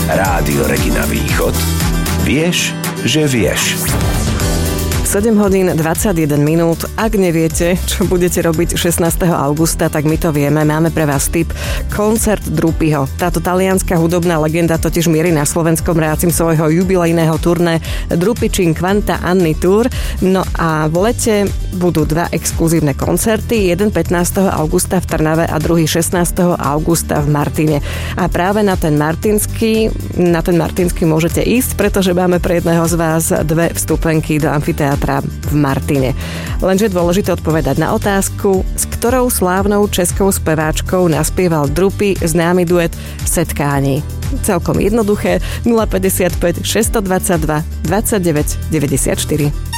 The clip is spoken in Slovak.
Rádio Regina Východ. Vieš, že vieš. 7 hodín 21 minút. Ak neviete, čo budete robiť 16. augusta, tak my to vieme. Máme pre vás tip koncert Drupiho. Táto talianska hudobná legenda totiž mierí na Slovenskom rácim svojho jubilejného turné Drupi Cinquanta Anni Tour. No a v lete budú 2 exkluzívne koncerty. Jeden 15. augusta v Trnave a druhý 16. augusta v Martine. A práve na ten martinský môžete ísť, pretože máme pre jedného z vás 2 vstupenky do amfiteátra v Martine. Lenže je dôležité odpovedať na otázku, s ktorou slávnou českou speváčkou naspieval Drupi známy duet Setkání. Celkom jednoduché. 055 622 29 94.